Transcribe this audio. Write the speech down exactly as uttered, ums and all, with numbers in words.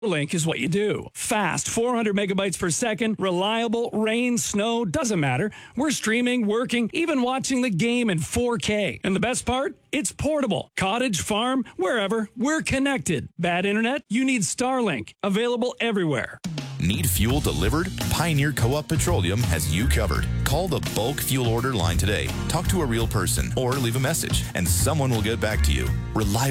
Link is what you do. Fast, four hundred megabytes per second, reliable, rain, snow, doesn't matter. We're streaming, working, even watching the game in four K. And the best part? It's portable. Cottage, farm, wherever, we're connected. Bad internet? You need Starlink. Available everywhere. Need fuel delivered? Pioneer Co-op Petroleum has you covered. Call the bulk fuel order line today. Talk to a real person or leave a message, and someone will get back to you. Reliable